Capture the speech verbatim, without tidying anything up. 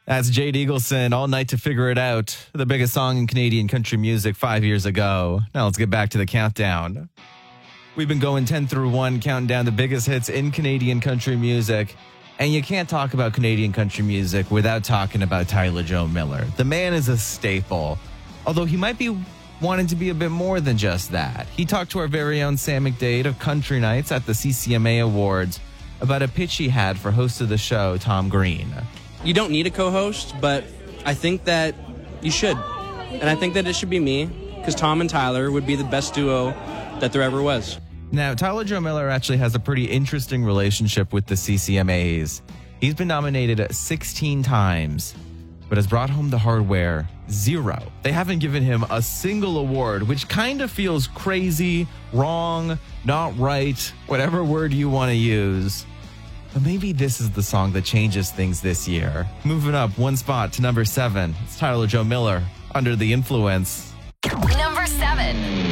That's Jade Eagleson, All Night to Figure It Out, the biggest song in Canadian country music five years ago. Now let's get back to the countdown. We've been going ten through one, counting down the biggest hits in Canadian country music. And you can't talk about Canadian country music without talking about Tyler Joe Miller. The man is a staple, although he might be wanting to be a bit more than just that. He talked to our very own Sam McDade of Country Nights at the C C M A Awards about a pitch he had for host of the show, Tom Green. You don't need a co-host, but I think that you should. And I think that it should be me, because Tom and Tyler would be the best duo that there ever was. Now, Tyler Joe Miller actually has a pretty interesting relationship with the C C M As. He's been nominated sixteen times, but has brought home the hardware zero. They haven't given him a single award, which kind of feels crazy, wrong, not right, whatever word you want to use. But maybe this is the song that changes things this year. Moving up one spot to number seven, it's Tyler Joe Miller, Under the Influence. Number seven.